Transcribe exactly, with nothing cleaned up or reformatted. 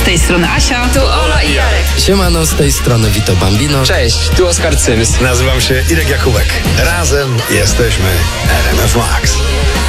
tej strony Asia. Tu Ola i Jarek. Siemano, z tej strony Vito Bambino. Cześć, tu Oskar Cyms. Nazywam się Irek Jakubek. Razem jesteśmy R M F Max.